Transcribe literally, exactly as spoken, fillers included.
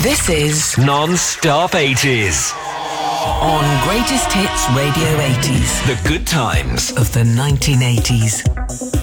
This is Non-Stop eighties. On Greatest Hits Radio eighties. The good times of the nineteen eighties.